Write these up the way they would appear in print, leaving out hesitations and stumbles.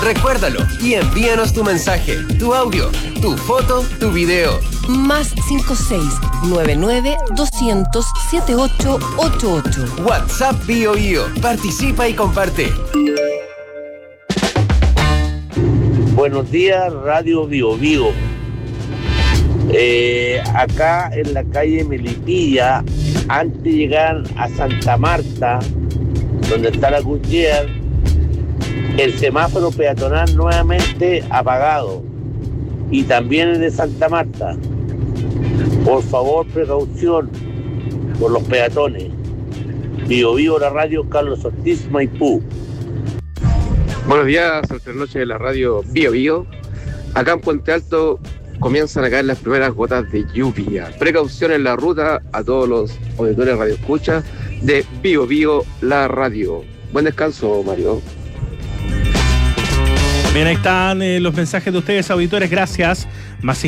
Recuérdalo y envíanos tu mensaje, tu audio, tu foto, tu video. Más 56-99-200-7888. WhatsApp Bio Bio. Participa y comparte. Buenos días, Radio Bio Bio. Acá en la calle Melipilla, antes de llegar a Santa Marta, donde está la Gutiérrez, el semáforo peatonal nuevamente apagado, y también el de Santa Marta. Por favor, precaución por los peatones. Bio Bio, la radio Carlos Ortiz, Maipú. Buenos días, otra noche de la radio Bio Bio. Acá en Puente Alto comienzan a caer las primeras gotas de lluvia. Precaución en la ruta a todos los auditores radioescuchas de Bio Bio, la radio. Buen descanso, Mario. Bien, ahí están los mensajes de ustedes, auditores, gracias. Más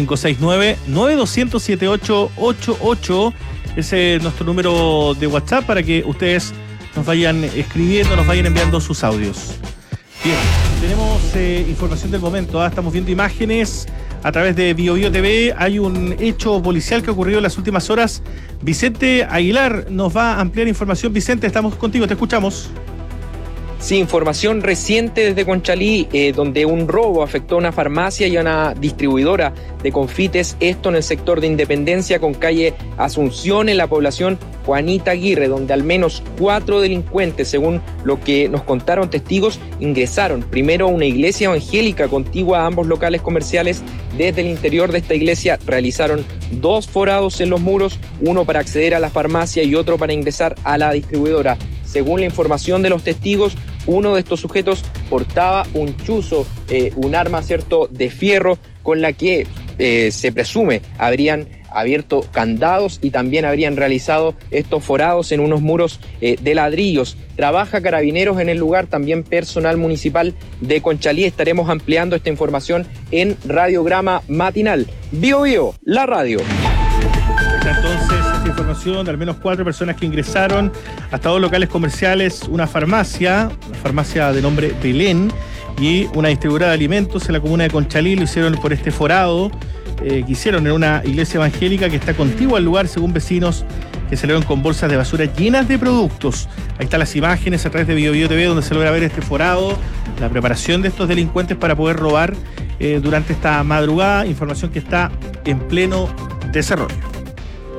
569-9200-7888. Ese es nuestro número de WhatsApp para que ustedes nos vayan escribiendo, nos vayan enviando sus audios. Bien, tenemos información del momento. Estamos viendo imágenes a través de Bio Bio TV. Hay un hecho policial que ha ocurrido en las últimas horas. Vicente Aguilar nos va a ampliar información. Vicente, estamos contigo, te escuchamos. Sí, información reciente desde Conchalí, donde un robo afectó a una farmacia y a una distribuidora de confites, esto en el sector de Independencia con calle Asunción, en la población Juanita Aguirre, donde al menos 4 delincuentes, según lo que nos contaron testigos, ingresaron primero a una iglesia evangélica contigua a ambos locales comerciales. Desde el interior de esta iglesia realizaron 2 forados en los muros, uno para acceder a la farmacia y otro para ingresar a la distribuidora. Según la información de los testigos, uno de estos sujetos portaba un chuzo, un arma, ¿cierto?, de fierro, con la que se presume habrían abierto candados y también habrían realizado estos forados en unos muros de ladrillos. Trabaja Carabineros en el lugar, también personal municipal de Conchalí. Estaremos ampliando esta información en Radiograma Matinal. Bio Bio, la radio. Entonces, esta información de al menos 4 personas que ingresaron hasta 2 locales comerciales, una farmacia de nombre Belén, y una distribuidora de alimentos en la comuna de Conchalí. Lo hicieron por este forado que hicieron en una iglesia evangélica que está contigua al lugar, según vecinos que salieron con bolsas de basura llenas de productos. Ahí están las imágenes a través de Bio Bio TV, donde se logra ver este forado, la preparación de estos delincuentes para poder robar durante esta madrugada. Información que está en pleno desarrollo.